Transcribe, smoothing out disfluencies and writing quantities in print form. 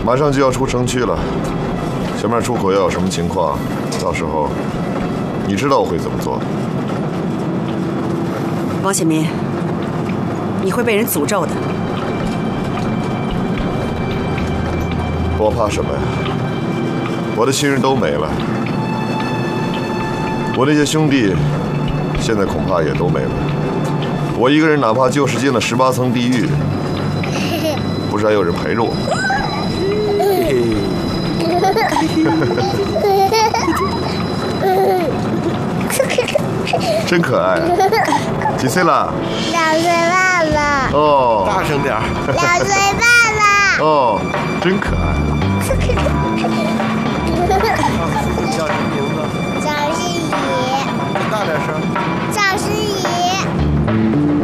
马上就要出城区了，前面出口要有什么情况，到时候你知道我会怎么做。 王显民，你会被人诅咒的。 我怕什么呀？我的亲人都没了，我那些兄弟现在恐怕也都没了。我一个人哪怕就是进了18层地狱，不是还有人陪着我？真可爱啊！几岁了 2岁半了。 哦， 大声点儿。 2岁半了。 哦，真可爱。 叫什么名字？ 赵诗怡。 大点声。 赵诗怡。